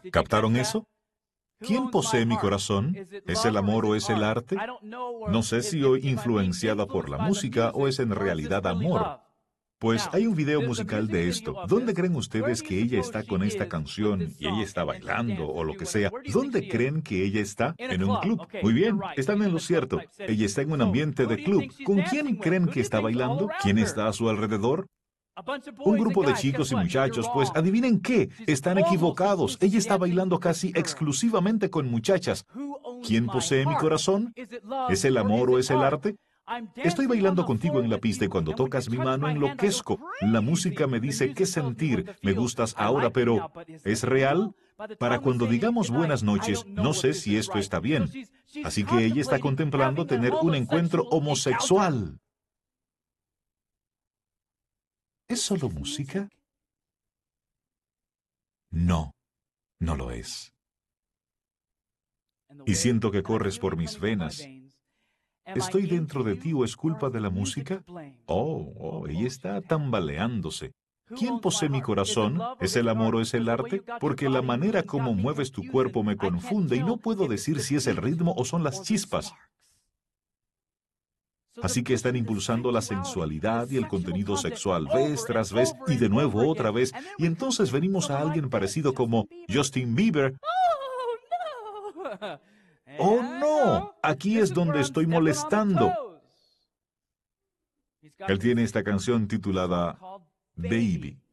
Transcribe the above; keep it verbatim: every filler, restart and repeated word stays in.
¿Captaron eso? ¿Quién posee mi corazón? ¿Es el amor o es el arte? No sé si hoy influenciada por la música o es en realidad amor. Pues hay un video musical de esto. ¿Dónde creen ustedes que ella está con esta canción y ella está bailando o lo que sea? ¿Dónde creen que ella está? En un club. Muy bien, están en lo cierto. Ella está en un ambiente de club. ¿Con quién creen que está bailando? ¿Quién está a su alrededor? Un grupo de chicos y muchachos, pues adivinen qué, están equivocados. Ella está bailando casi exclusivamente con muchachas. ¿Quién posee mi corazón? ¿Es el amor o es el arte? Estoy bailando contigo en la pista y cuando tocas mi mano enloquezco. La música me dice qué sentir. Me gustas ahora, pero ¿es real? Para cuando digamos buenas noches, no sé si esto está bien. Así que ella está contemplando tener un encuentro homosexual. ¿Es solo música? No, no lo es. Y siento que corres por mis venas. ¿Estoy dentro de ti o es culpa de la música? Oh, oh, ella está tambaleándose. ¿Quién posee mi corazón? ¿Es el amor o es el arte? Porque la manera como mueves tu cuerpo me confunde y no puedo decir si es el ritmo o son las chispas. Así que están impulsando la sensualidad y el contenido sexual vez tras vez y de nuevo otra vez. Y entonces venimos a alguien parecido como Justin Bieber. ¡Oh, no! Aquí es donde estoy molestando. Él tiene esta canción titulada Baby.